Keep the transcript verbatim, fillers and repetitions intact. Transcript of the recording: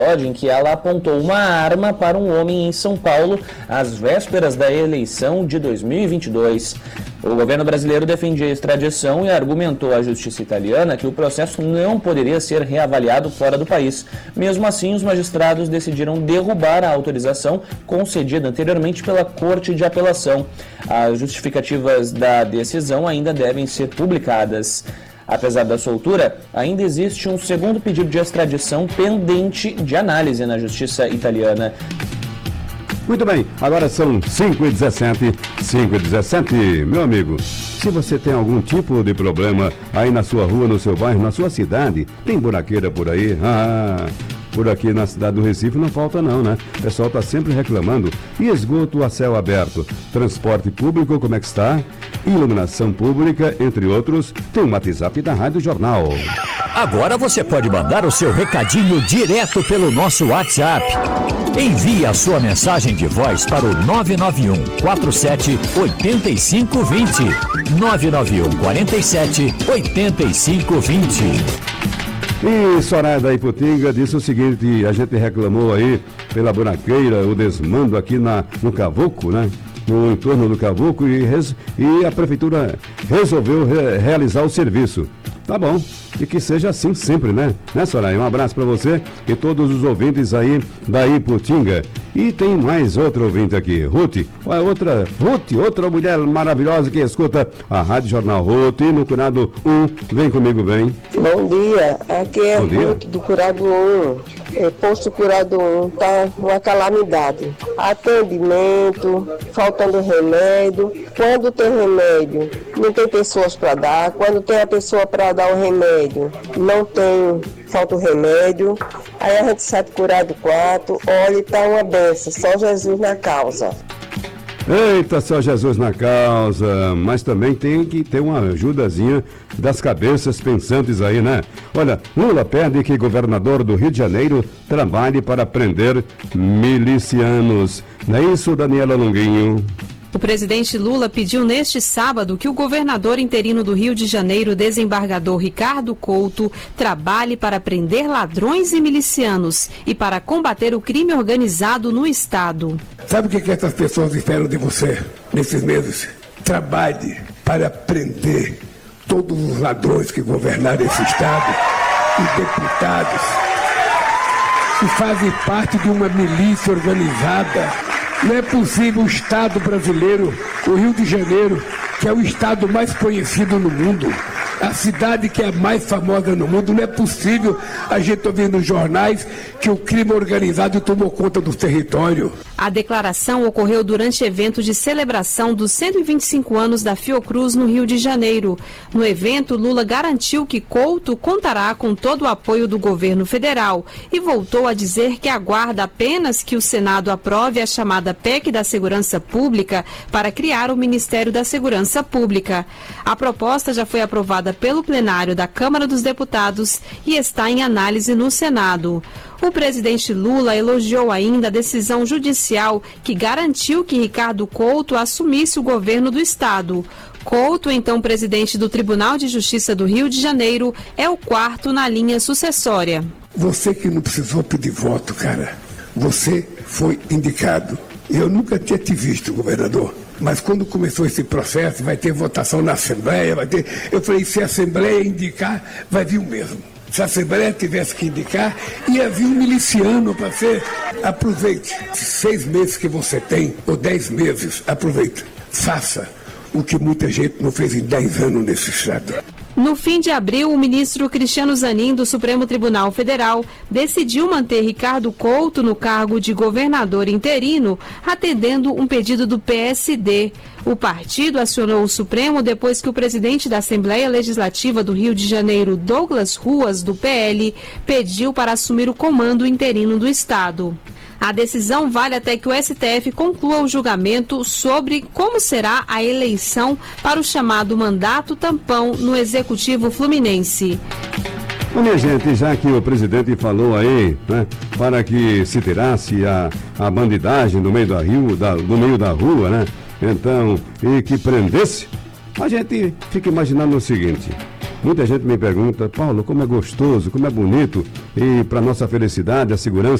em que ela apontou uma arma para um homem em São Paulo às vésperas da eleição de dois mil e vinte e dois. O governo brasileiro defendia a extradição e argumentou à justiça italiana que o processo não poderia ser reavaliado fora do país. Mesmo assim, os magistrados decidiram derrubar a autorização concedida anteriormente pela Corte de Apelação. As justificativas da decisão ainda devem ser publicadas. Apesar da soltura, ainda existe um segundo pedido de extradição pendente de análise na justiça italiana. Muito bem, agora são cinco e dezessete, cinco e dezessete, meu amigo. Se você tem algum tipo de problema aí na sua rua, no seu bairro, na sua cidade, tem buraqueira por aí? Ah, por aqui na cidade do Recife não falta não, né? O pessoal está sempre reclamando. E esgoto a céu aberto? Transporte público, como é que está? Iluminação pública, entre outros, tem um WhatsApp da Rádio Jornal. Agora você pode mandar o seu recadinho direto pelo nosso WhatsApp. Envie a sua mensagem de voz para o nove nove um quatro sete oito cinco dois zero. nove nove um quatro sete oito cinco dois zero. E Soraya da Iputinga disse o seguinte: a gente reclamou aí pela buraqueira, o desmando aqui na, no Cavuco, né? No entorno do Cavuco, e, res, e a prefeitura resolveu re, realizar o serviço. Tá bom, e que seja assim sempre, né? Né, Soraya? Um abraço para você e todos os ouvintes aí da Iputinga. E tem mais outro ouvinte aqui, Ruth, outra, Ruth, outra mulher maravilhosa que escuta a Rádio Jornal. Ruth, no Curado um, vem comigo, vem. Bom dia, aqui é Ruth do Curado um, é, posto Curado um, tá uma calamidade. Atendimento, faltando remédio, quando tem remédio, não tem pessoas para dar, quando tem a pessoa para dar o remédio, não tem, falta o remédio, aí a gente sai Curado quatro, olha, e tá uma benção, só Jesus na causa. Eita, só Jesus na causa, mas também tem que ter uma ajudazinha das cabeças pensantes aí, né? Olha, Lula pede que governador do Rio de Janeiro trabalhe para prender milicianos. Não é isso, Daniela Longuinho? O presidente Lula pediu neste sábado que o governador interino do Rio de Janeiro, desembargador Ricardo Couto, trabalhe para prender ladrões e milicianos e para combater o crime organizado no estado. Sabe o que, que essas pessoas esperam de você nesses meses? Trabalhe para prender todos os ladrões que governaram esse estado e deputados que fazem parte de uma milícia organizada. Não é possível o Estado brasileiro, o Rio de Janeiro, que é o estado mais conhecido no mundo, a cidade que é a mais famosa no mundo, não é possível a gente ouvir nos jornais que o crime organizado tomou conta do território. A declaração ocorreu durante evento de celebração dos cento e vinte e cinco anos da Fiocruz no Rio de Janeiro. No evento, Lula garantiu que Couto contará com todo o apoio do governo federal e voltou a dizer que aguarda apenas que o Senado aprove a chamada P E C da Segurança Pública para criar o Ministério da Segurança Pública. A proposta já foi aprovada pelo plenário da Câmara dos Deputados e está em análise no Senado. O presidente Lula elogiou ainda a decisão judicial que garantiu que Ricardo Couto assumisse o governo do estado. Couto, então presidente do Tribunal de Justiça do Rio de Janeiro, é o quarto na linha sucessória. Você que não precisou pedir voto, cara, você foi indicado. Eu nunca tinha te visto, governador. Mas quando começou esse processo, vai ter votação na Assembleia, vai ter... Eu falei, se a Assembleia indicar, vai vir o mesmo. Se a Assembleia tivesse que indicar, ia vir um miliciano para ser. Aproveite. Seis meses que você tem, ou dez meses, aproveite. Faça o que muita gente não fez em dez anos nesse estado. No fim de abril, o ministro Cristiano Zanin, do Supremo Tribunal Federal, decidiu manter Ricardo Couto no cargo de governador interino, atendendo um pedido do P S D. O partido acionou o Supremo depois que o presidente da Assembleia Legislativa do Rio de Janeiro, Douglas Ruas, do P L, pediu para assumir o comando interino do estado. A decisão vale até que o S T F conclua o julgamento sobre como será a eleição para o chamado mandato tampão no Executivo Fluminense. Bom, minha gente, já que o presidente falou aí, né, para que se tirasse a, a bandidagem no meio da, rio, da, no meio da rua, né, então, e que prendesse, a gente fica imaginando o seguinte: Muita gente me pergunta, Paulo, como é gostoso, como é bonito, e para nossa felicidade, a segurança